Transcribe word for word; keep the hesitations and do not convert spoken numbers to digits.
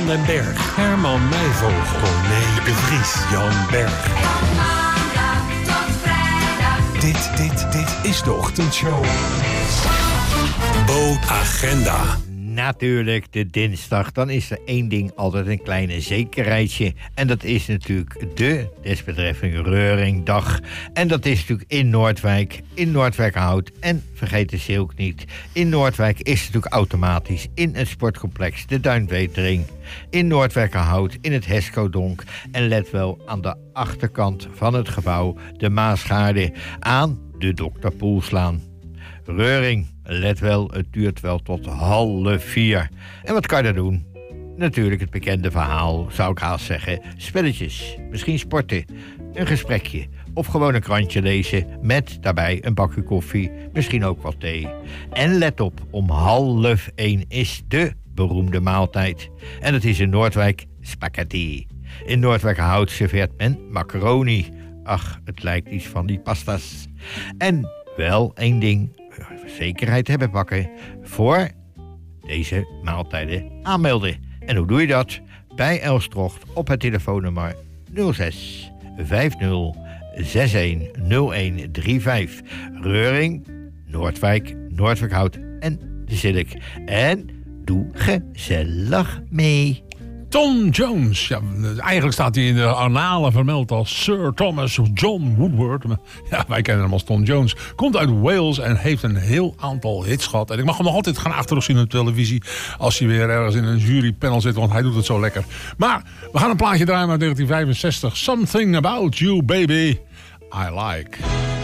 van den Berg, Herman Meijvogel, Corné de Vries, Jan Berg. Dit, dit, dit is de ochtendshow. Bootagenda. Natuurlijk, de dinsdag, dan is er één ding altijd een kleine zekerheidje. En dat is natuurlijk de desbetreffende Reuringdag. En dat is natuurlijk in Noordwijk, in Noordwijkerhout. En vergeet de Silk niet, in Noordwijk is het natuurlijk automatisch in het sportcomplex de Duinwetering. In Noordwijkerhout, in het Hesco-donk. En let wel aan de achterkant van het gebouw, de Maasgaarde, aan de Dokter Poelslaan. Reuring, let wel, het duurt wel tot half vier. En wat kan je daar doen? Natuurlijk het bekende verhaal, zou ik haast zeggen. Spelletjes, misschien sporten, een gesprekje of gewoon een krantje lezen met daarbij een bakje koffie, misschien ook wat thee. En let op, om half één is de beroemde maaltijd. En het is in Noordwijk spaghetti. In Noordwijkerhout serveert men macaroni. Ach, het lijkt iets van die pasta's. En wel één ding, zekerheid hebben pakken voor deze maaltijden aanmelden. En hoe doe je dat? Bij Elstrocht op het telefoonnummer nul zes vijf nul zes een nul een drie vijf. Reuring, Noordwijk, Noordwijkerhout en de Zilk. En doe gezellig mee. Tom Jones. Ja, eigenlijk staat hij in de annalen vermeld als Sir Thomas John Woodward. Ja, wij kennen hem als Tom Jones. Komt uit Wales en heeft een heel aantal hits gehad. En ik mag hem nog altijd gaan achterop op televisie als hij weer ergens in een jurypanel zit, want hij doet het zo lekker. Maar we gaan een plaatje draaien uit negentien vijfenzestig. Something About You, Baby, I Like.